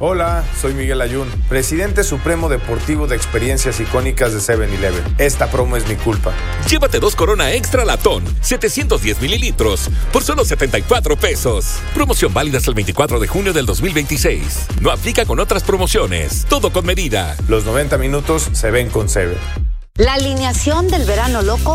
Hola, soy Miguel Ayun, presidente supremo deportivo de experiencias icónicas de 7-Eleven. Esta promo es mi culpa. Llévate 2 Corona Extra Latón, 710 mililitros, por solo 74 pesos. Promoción válida hasta el 24 de junio del 2026. No aplica con otras promociones. Todo con medida. Los 90 minutos se ven con 7. La alineación del verano loco